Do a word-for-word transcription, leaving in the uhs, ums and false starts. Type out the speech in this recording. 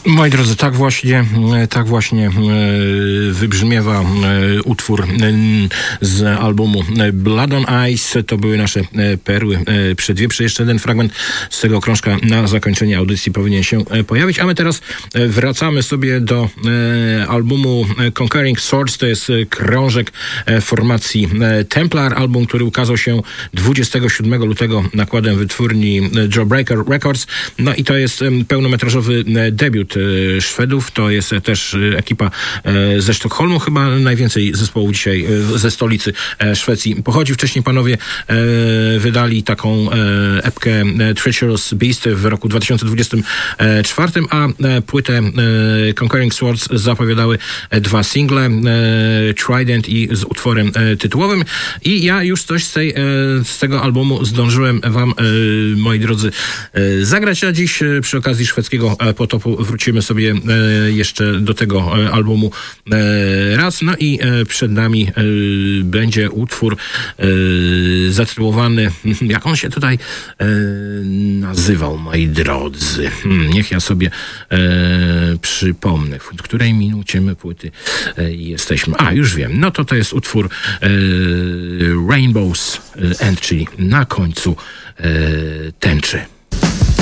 Moi drodzy, tak właśnie, tak właśnie wybrzmiewa utwór z albumu Blood on Ice. To były nasze perły przedwieprze. Jeszcze jeden fragment z tego krążka na zakończenie audycji powinien się pojawić. A my teraz wracamy sobie do albumu Conquering Swords. To jest krążek formacji Templar. Album, który ukazał się dwudziestego siódmego lutego nakładem wytwórni Jawbreaker Records. No i to jest pełnometrażowy debiut Szwedów. To jest też ekipa ze Sztokholmu. Chyba najwięcej zespołów dzisiaj ze stolicy Szwecji pochodzi. Wcześniej panowie wydali taką epkę Treacherous Beast w roku dwa tysiące dwudziestym czwartym, a płytę Conquering Swords zapowiadały dwa single, Trident i z utworem tytułowym. I ja już coś z, tej, z tego albumu zdążyłem wam, moi drodzy, zagrać, a dziś przy okazji szwedzkiego potopu wrócimy sobie jeszcze do tego albumu raz. No i przed nami będzie utwór zatytułowany, jak on się tutaj nazywał, moi drodzy. Niech ja sobie przypomnę, w której minucie my płyty jesteśmy. A, już wiem. No to to jest utwór Rainbow's End, czyli na końcu tęczy.